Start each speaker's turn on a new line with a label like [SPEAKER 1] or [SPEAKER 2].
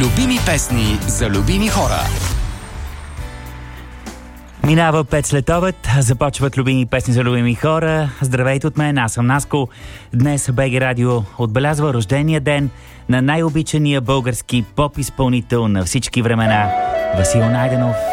[SPEAKER 1] Любими песни за любими хора.
[SPEAKER 2] Минава 5 след обед, започват любими песни за любими хора. Здравейте от мен, аз съм Наско. Днес БГ Радио отбелязва рождения ден на най-обичания български поп-изпълнител на всички времена Васил Найденов.